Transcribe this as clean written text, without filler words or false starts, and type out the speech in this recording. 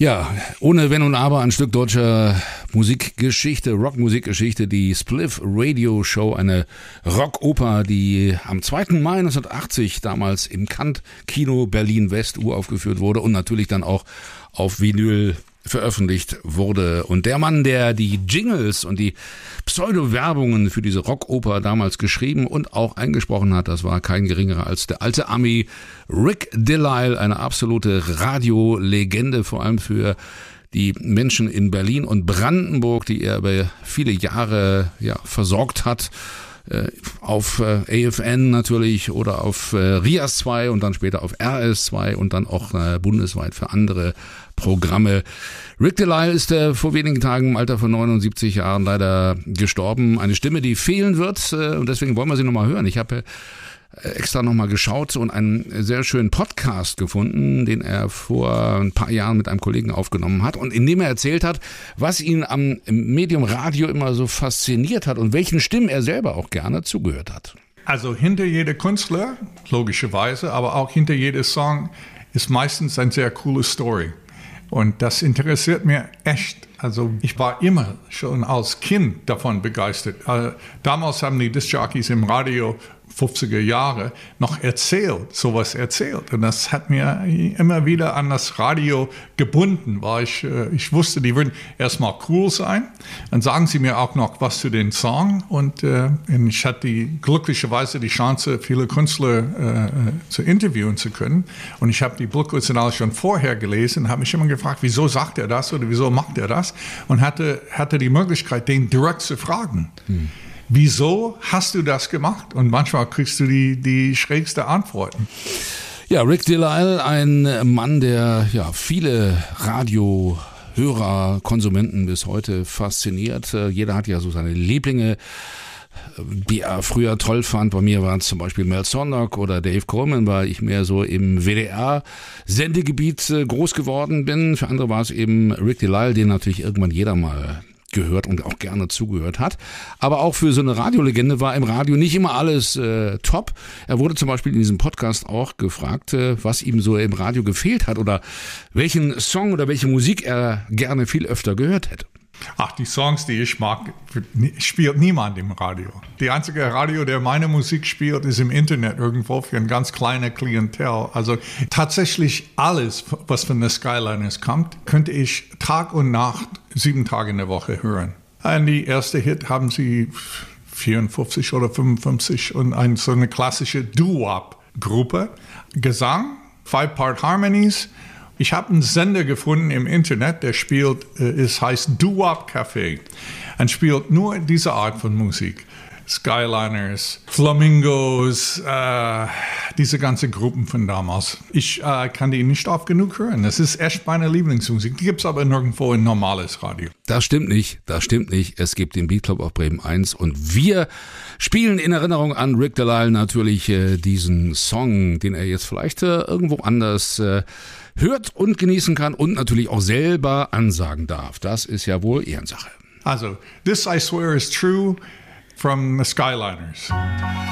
Ja, ohne Wenn und Aber ein Stück deutscher Musikgeschichte, Rockmusikgeschichte, die Spliff Radio Show, eine Rockoper, die am 2. Mai 1980 damals im Kant-Kino Berlin-West uraufgeführt wurde und natürlich dann auch auf Vinyl veröffentlicht wurde. Und der Mann, der die Jingles und die Pseudo-Werbungen für diese Rockoper damals geschrieben und auch eingesprochen hat, das war kein geringerer als der alte Ami Rick Delisle, eine absolute Radiolegende, vor allem für die Menschen in Berlin und Brandenburg, die er über viele Jahre versorgt hat. Auf AFN natürlich oder auf RIAS 2 und dann später auf RS 2 und dann auch bundesweit für andere Programme. Rick Delisle ist vor wenigen Tagen im Alter von 79 Jahren leider gestorben. Eine Stimme, die fehlen wird, und deswegen wollen wir sie nochmal hören. Ich habe extra nochmal geschaut und einen sehr schönen Podcast gefunden, den er vor ein paar Jahren mit einem Kollegen aufgenommen hat und in dem er erzählt hat, was ihn am Medium Radio immer so fasziniert hat und welchen Stimmen er selber auch gerne zugehört hat. Also hinter jeder Künstler, logischerweise, aber auch hinter jedem Song ist meistens eine sehr coole Story. Und das interessiert mir echt. Also ich war immer schon als Kind davon begeistert. Damals haben die Disc-Jockeys im Radio 50er Jahre noch sowas erzählt. Und das hat mir immer wieder an das Radio gebunden, weil ich wusste, die würden erstmal cool sein. Dann sagen sie mir auch noch was zu den Song. Und ich hatte glücklicherweise die Chance, viele Künstler zu interviewen zu können. Und ich habe die Blutkurizinale schon vorher gelesen, habe mich immer gefragt, wieso sagt er das oder wieso macht er das? Und hatte die Möglichkeit, den direkt zu fragen. Wieso hast du das gemacht? Und manchmal kriegst du die schrägste Antworten. Ja, Rick Delisle, ein Mann, der viele Radiohörer, Konsumenten bis heute fasziniert. Jeder hat ja so seine Lieblinge, die er früher toll fand. Bei mir waren es zum Beispiel Mel Sondag oder Dave Coleman, weil ich mehr so im WDR-Sendegebiet groß geworden bin. Für andere war es eben Rick Delisle, den natürlich irgendwann jeder mal gehört und auch gerne zugehört hat. Aber auch für so eine Radiolegende war im Radio nicht immer alles top. Er wurde zum Beispiel in diesem Podcast auch gefragt, was ihm so im Radio gefehlt hat oder welchen Song oder welche Musik er gerne viel öfter gehört hätte. Ach, die Songs, die ich mag, spielt niemand im Radio. Die einzige Radio, der meine Musik spielt, ist im Internet irgendwo für ein ganz kleine Klientel. Also tatsächlich alles, was von den Skyliners kommt, könnte ich Tag und Nacht 7 Tage in der Woche hören. Und die erste Hit haben sie 54 oder 55 und so eine klassische Doo-Wop-Gruppe. Gesang, 5-Part Harmonies. Ich habe einen Sender gefunden im Internet, der heißt Doo-Wop Café und spielt nur diese Art von Musik. Skyliners, Flamingos, diese ganzen Gruppen von damals. Ich kann die nicht oft genug hören. Das ist echt meine Lieblingsmusik. Die gibt es aber nirgendwo in normales Radio. Das stimmt nicht. Es gibt den Beat Club auf Bremen 1 und wir spielen in Erinnerung an Rick Delisle natürlich diesen Song, den er jetzt vielleicht irgendwo anders hört und genießen kann und natürlich auch selber ansagen darf. Das ist ja wohl Ehrensache. Also, This I Swear is True from the Skyliners.